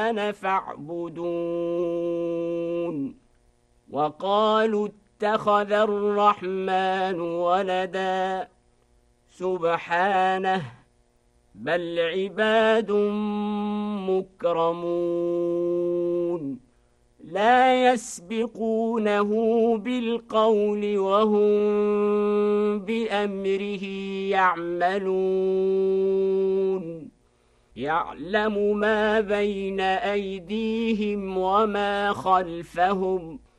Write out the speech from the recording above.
الرحمن فاعبدون وقالوا اتخذ الرحمن ولدا سبحانه بل عباد مكرمون لا يسبقونه بالقول وهم بأمره يعملون يعلم ما بين أيديهم وما خلفهم